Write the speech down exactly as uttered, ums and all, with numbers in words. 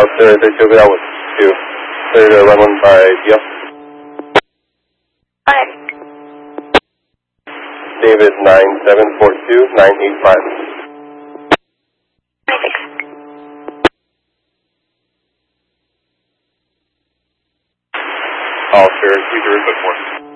sir. They took it out with two. Clear to run one by Deal. Hi. David nine seven four two nine eight five. All sure. Two zero four.